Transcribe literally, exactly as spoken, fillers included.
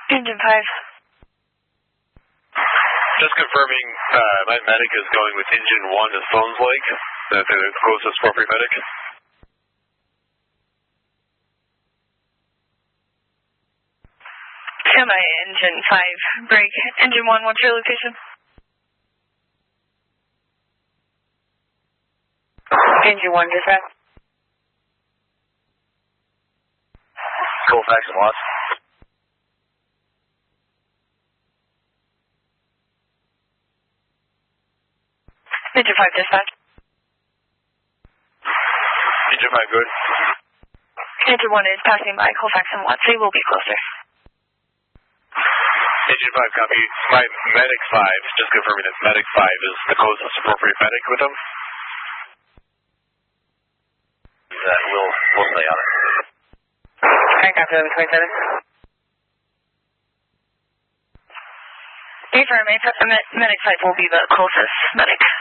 Engine five. Just confirming, uh, my medic is going with engine one to Stones Lake, the, the closest appropriate medic. Stand by engine five, break. Engine one, what's your location? Engine one, dispatch. Colfax and Watts. Engine five, dispatch. Engine five, good. Engine one is passing by Colfax and Watts. They will be closer. Engine five, copy. My medic five, just confirming that medic five is the closest appropriate medic with them. That will will stay on it. Alright, copy eleven twenty-seven. Confirm, medic five will be the closest medic.